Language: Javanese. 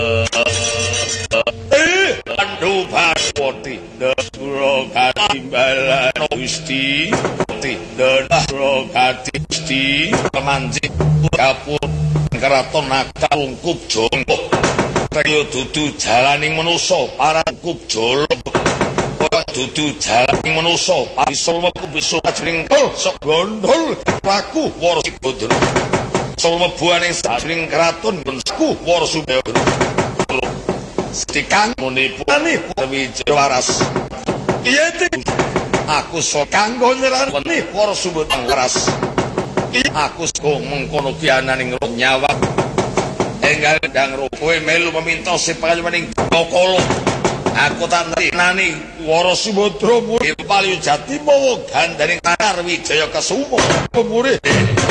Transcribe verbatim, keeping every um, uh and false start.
Pandu Bhagwati Dasura Gati Balan Gusti Dasura Gati Gusti Manji Kapur Keraton Naga Ungkup Jolo Kaya dudu jalaning manusa para ungkup jolo kaya dudu jalaning manusa bisa mebu bisa ajring sok gondol laku Wara Sibodra salmebuaning sajroning kraton bensaku Wara Subaya Stikang munipuni Wijaya Waras. Iya ti. Aku sok kanggo nyerani para Subodang Waras. Aku sok mengkono kiananing nyawa. Enggal ndang kowe melu meminta sepayuning Bakala. Aku tak nani Wara Subodra murid Palyu Jati mawa gandaning Kanar Wijaya Kesuma. Murid